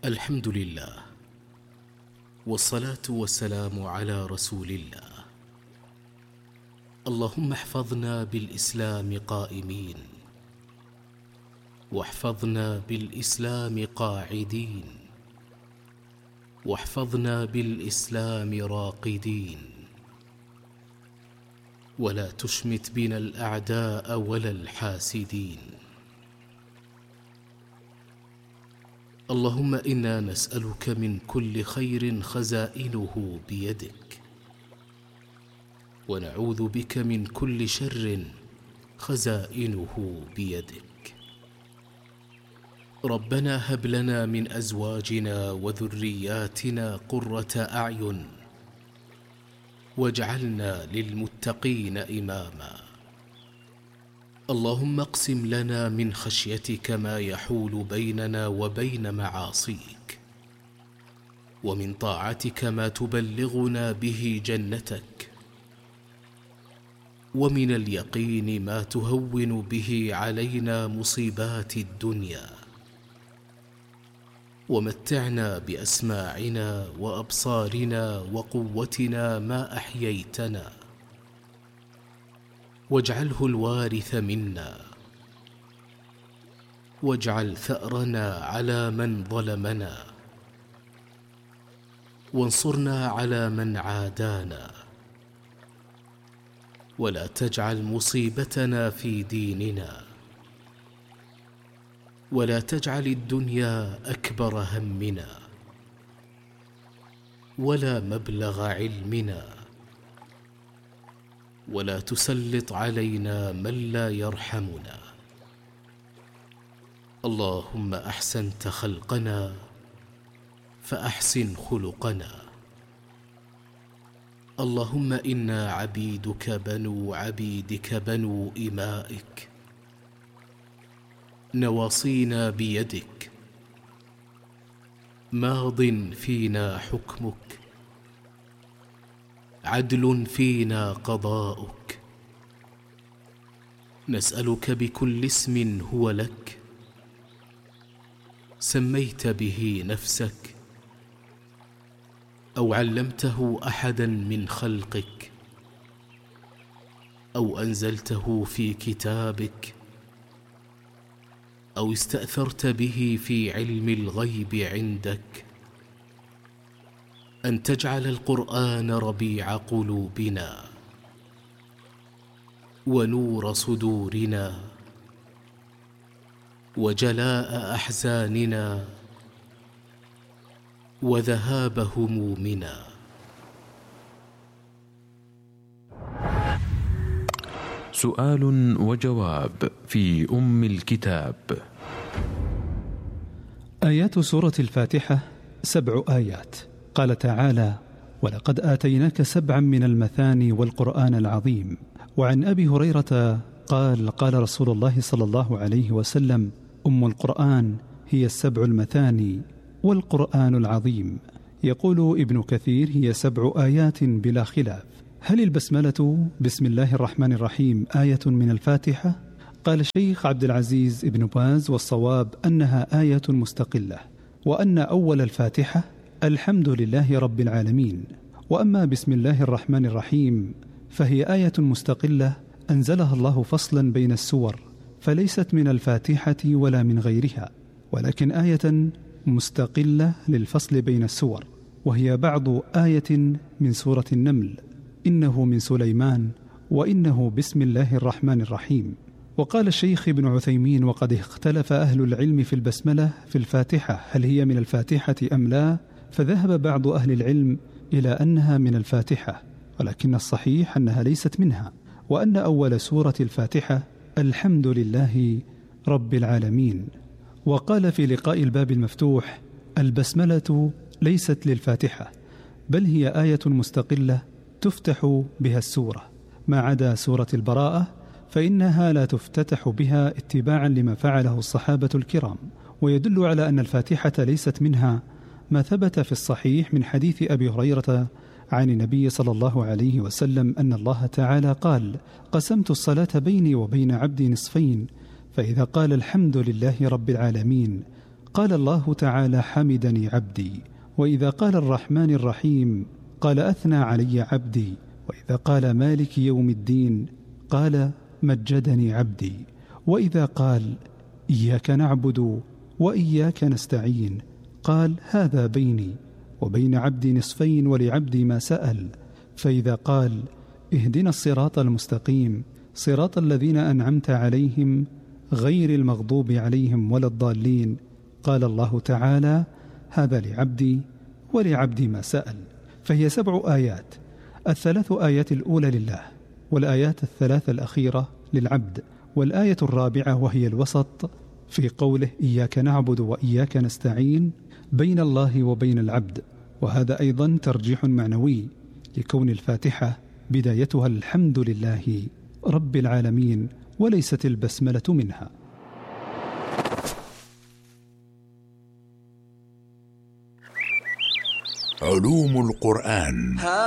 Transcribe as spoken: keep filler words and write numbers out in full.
الحمد لله، والصلاة والسلام على رسول الله. اللهم احفظنا بالإسلام قائمين، واحفظنا بالإسلام قاعدين، واحفظنا بالإسلام راقدين، ولا تشمت بنا الأعداء ولا الحاسدين. اللهم إنا نسألك من كل خير خزائنه بيدك، ونعوذ بك من كل شر خزائنه بيدك. ربنا هب لنا من أزواجنا وذرياتنا قرة أعين، واجعلنا للمتقين إماما. اللهم اقسم لنا من خشيتك ما يحول بيننا وبين معاصيك، ومن طاعتك ما تبلغنا به جنتك، ومن اليقين ما تهون به علينا مصيبات الدنيا. ومتعنا بأسماعنا وأبصارنا وقوتنا ما أحييتنا، واجعله الوارث منا، واجعل ثأرنا على من ظلمنا، وانصرنا على من عادانا، ولا تجعل مصيبتنا في ديننا، ولا تجعل الدنيا أكبر همنا، ولا مبلغ علمنا، ولا تسلط علينا من لا يرحمنا. اللهم أحسنت خلقنا فأحسن خلقنا. اللهم إنا عبيدك بنو عبيدك بنو إمائك، نواصينا بيدك، ماض فينا حكمك، عدل فينا قضاؤك. نسألك بكل اسم هو لك، سميت به نفسك أو علمته أحدا من خلقك أو أنزلته في كتابك أو استأثرت به في علم الغيب عندك، أن تجعل القرآن ربيع قلوبنا ونور صدورنا وجلاء أحزاننا وذهاب همومنا. سؤال وجواب في أم الكتاب. آيات سورة الفاتحة سبع آيات. قال تعالى: ولقد آتيناك سبعا من المثاني والقرآن العظيم. وعن أبي هريرة قال: قال رسول الله صلى الله عليه وسلم: أم القرآن هي السبع المثاني والقرآن العظيم. يقول ابن كثير: هي سبع آيات بلا خلاف. هل البسملة بسم الله الرحمن الرحيم آية من الفاتحة؟ قال الشيخ عبد العزيز ابن باز: والصواب أنها آية مستقلة، وأن أول الفاتحة الحمد لله رب العالمين. وأما بسم الله الرحمن الرحيم فهي آية مستقلة أنزلها الله فصلا بين السور، فليست من الفاتحة ولا من غيرها، ولكن آية مستقلة للفصل بين السور، وهي بعض آية من سورة النمل: إنه من سليمان وإنه بسم الله الرحمن الرحيم. وقال الشيخ ابن عثيمين: وقد اختلف أهل العلم في البسملة في الفاتحة هل هي من الفاتحة أم لا، فذهب بعض أهل العلم إلى أنها من الفاتحة، ولكن الصحيح أنها ليست منها، وأن أول سورة الفاتحة الحمد لله رب العالمين. وقال في لقاء الباب المفتوح: البسملة ليست للفاتحة، بل هي آية مستقلة تفتح بها السورة، ما عدا سورة البراءة فإنها لا تفتتح بها اتباعا لما فعله الصحابة الكرام. ويدل على أن الفاتحة ليست منها ما ثبت في الصحيح من حديث أبي هريرة عن النبي صلى الله عليه وسلم أن الله تعالى قال: قسمت الصلاة بيني وبين عبدي نصفين، فإذا قال الحمد لله رب العالمين قال الله تعالى: حمدني عبدي. وإذا قال الرحمن الرحيم قال: أثنى علي عبدي. وإذا قال مالك يوم الدين قال: مجدني عبدي. وإذا قال إياك نعبد وإياك نستعين قال: هذا بيني وبين عبدي نصفين ولعبدي ما سأل. فإذا قال: اهدنا الصراط المستقيم صراط الذين أنعمت عليهم غير المغضوب عليهم ولا الضالين قال الله تعالى: هذا لعبدي ولعبدي ما سأل. فهي سبع آيات، الثلاث آيات الأولى لله، والآيات الثلاث الأخيرة للعبد، والآية الرابعة وهي الوسط في قوله: إياك نعبد وإياك نستعين بين الله وبين العبد. وهذا أيضا ترجيح معنوي لكون الفاتحة بدايتها الحمد لله رب العالمين وليست البسملة منها. علوم القرآن.